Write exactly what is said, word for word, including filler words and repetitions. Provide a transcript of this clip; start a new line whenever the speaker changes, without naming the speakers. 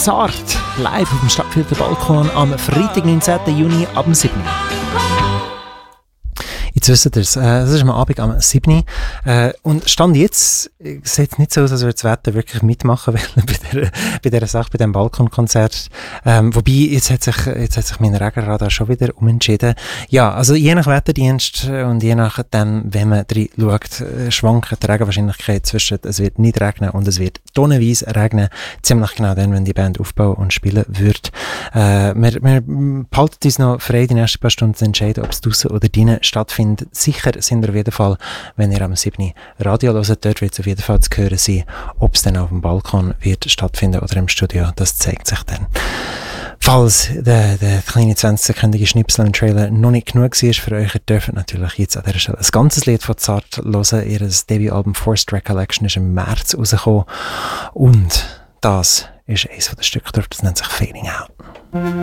Zart, live auf dem Stadtviertel Balkon am Freitag, neunzehnten Juni ab sieben Uhr. Jetzt wisst ihr es, äh, es ist am Abend am sieben Uhr. Äh, und Stand jetzt sieht es nicht so aus, als würde das Wetter wirklich mitmachen wollen bei dieser, bei dieser Sache, bei diesem Balkonkonzert. Ähm, wobei, jetzt hat sich, jetzt hat sich mein Regenradar schon wieder umentschieden. Ja, also je nach Wetterdienst und je nachdem, wenn man drin schaut, äh, schwankt die Regenwahrscheinlichkeit zwischen, es wird nicht regnen und es wird tonnenweise regnen. Ziemlich genau dann, wenn die Band aufbauen und spielen wird. Äh, wir, wir behalten uns noch frei, die nächsten paar Stunden zu entscheiden, ob es draussen oder drinnen stattfindet. Sicher sind wir auf jeden Fall, wenn ihr am sieben Uhr Radio hört, dort wird es auf jeden Fall zu hören sein, ob es dann auf dem Balkon wird stattfinden oder im Studio, das zeigt sich dann. Falls der, der kleine zwanzig-sekündige Schnipsel im Trailer noch nicht genug war für euch, ihr dürft natürlich jetzt an dieser Stelle ein ganzes Lied von Zart hören. Ihr Debütalbum Forced Recollection ist im März rausgekommen und das ist eines der Stücke drauf, das nennt sich Fading Out.